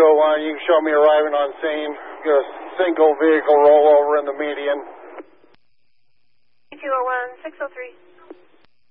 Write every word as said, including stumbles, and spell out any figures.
oh one, you can show me arriving on scene. Get a single vehicle rollover in the median. two oh one, six oh three.